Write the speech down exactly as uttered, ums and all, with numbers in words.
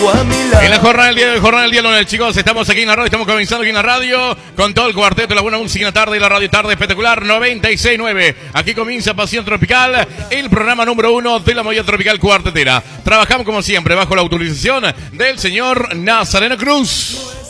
En la jornada del día de hoy, jornada del día lunes, chicos, estamos aquí en la radio, estamos comenzando aquí en la radio con todo el cuarteto de la buena música en la tarde y la radio tarde espectacular noventa y seis punto nueve. Aquí comienza Pasión Tropical, el programa número uno de la movida tropical cuartetera. Trabajamos como siempre bajo la autorización del señor Nazareno Cruz.